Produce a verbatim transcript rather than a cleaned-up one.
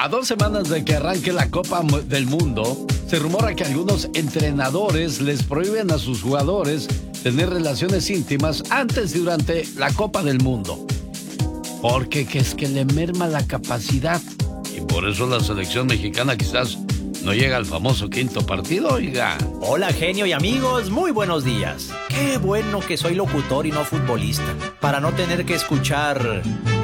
A dos semanas de que arranque la Copa del Mundo, se rumora que algunos entrenadores les prohíben a sus jugadores tener relaciones íntimas antes y durante la Copa del Mundo. Porque que es que le merma la capacidad. Y por eso la selección mexicana quizás no llega al famoso quinto partido, oiga. Hola, genio y amigos, muy buenos días. Qué bueno que soy locutor y no futbolista, para no tener que escuchar...